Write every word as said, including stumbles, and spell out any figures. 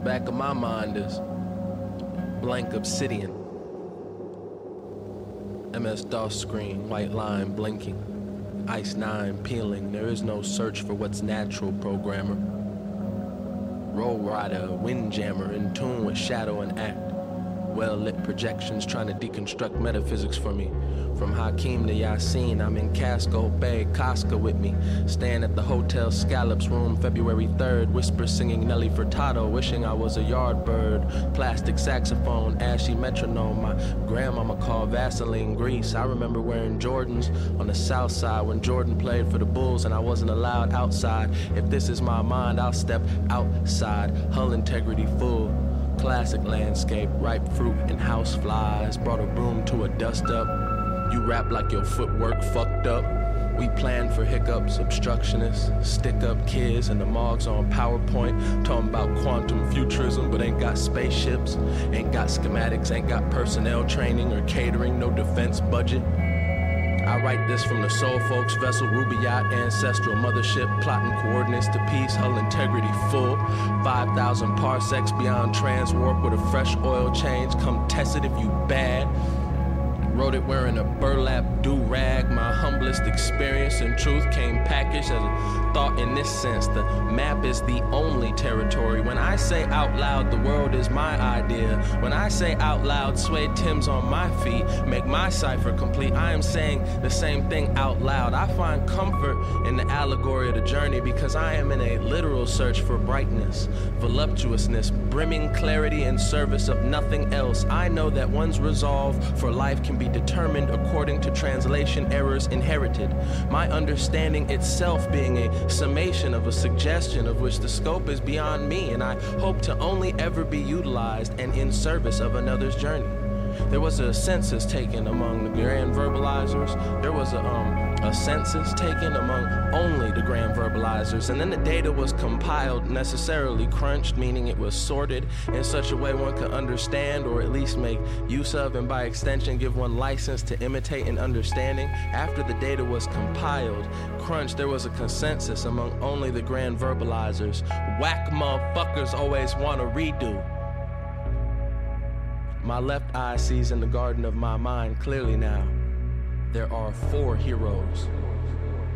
back of my mind is blank obsidian. M S-DOS screen, white line blinking. Ice nine peeling, there is no search for what's natural, programmer. Roll rider, windjammer, in tune with shadow and act. Well-lit projections trying to deconstruct metaphysics for me. From Hakeem to Yasin, I'm in Casco Bay, Casca with me. Staying at the Hotel Scallops room, February third. Whisper singing Nelly Furtado, wishing I was a yard bird. Plastic saxophone, ashy metronome. My grandmama called Vaseline grease. I remember wearing Jordans on the south side when Jordan played for the Bulls and I wasn't allowed outside. If this is my mind, I'll step outside. Hull integrity full. Classic landscape, ripe fruit and house flies. Brought a broom to a dust up. You rap like your footwork fucked up. We plan for hiccups, obstructionists, stick up kids and the mogs on PowerPoint. Talking about quantum futurism, but ain't got spaceships, ain't got schematics, ain't got personnel training or catering, no defense budget. I write this from the soul folks vessel, Rubaiyat, ancestral mothership, plotting coordinates to peace, hull integrity full. five thousand parsecs beyond transwarp with a fresh oil change. Come test it if you bad. Wrote it wearing a burlap do-rag. My humblest experience in truth came packaged as a thought in this sense. The map is the only territory. When I say out loud, the world is my idea. When I say out loud, suede Tim's on my feet, make my cipher complete, I am saying the same thing out loud. I find comfort in the allegory of the journey because I am in a literal search for brightness, voluptuousness, brimming clarity in service of nothing else. I know that one's resolve for life can be determined according to translation errors inherited. My understanding itself being a summation of a suggestion of which the scope is beyond me, and I hope to only ever be utilized and in service of another's journey. There was a census taken among the grand verbalizers. There was a um a census taken among only the grand verbalizers, and then the data was compiled, necessarily crunched, meaning it was sorted in such a way one could understand or at least make use of, and by extension give one license to imitate an understanding. After the data was compiled, crunched, there was a consensus among only the grand verbalizers. Whack motherfuckers always want to redo. My left eye sees in the garden of my mind clearly now. There are four heroes.